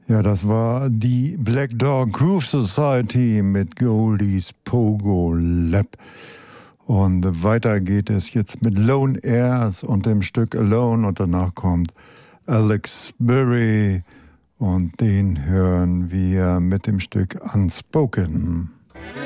Ja, das war die Black Dog Groove Society mit Goldies Pogo Lab. Und weiter geht es jetzt mit Lone Airs und dem Stück Alone. Und danach kommt Alex Berry und den hören wir mit dem Stück Unspoken.